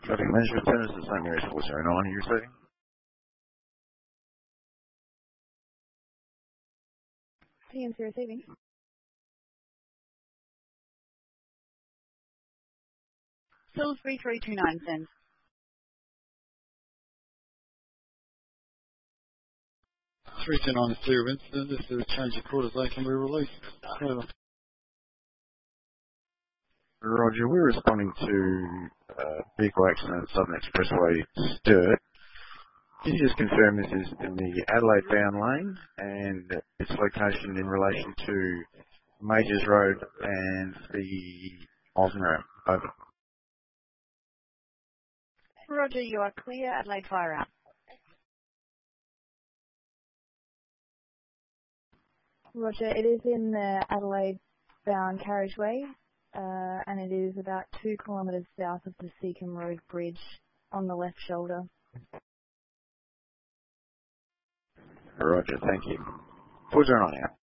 Traffic Management Centre, this is St Mary's 409, are you receiving? TMC receiving. Salisbury 329 send. 329 is clear of incident. If there's a change of quarters, they can be released. Roger, we're responding to vehicle accident at Southern Expressway, Sturt. Can you just confirm this is in the Adelaide bound lane and its location in relation to Majors Road and the Osmond? Over. Roger, you are clear. Adelaide fire out. Roger, it is in the Adelaide bound carriageway and it is about 2 kilometres south of the Seacombe Road Bridge on the left shoulder. Roger, thank you. 409 out.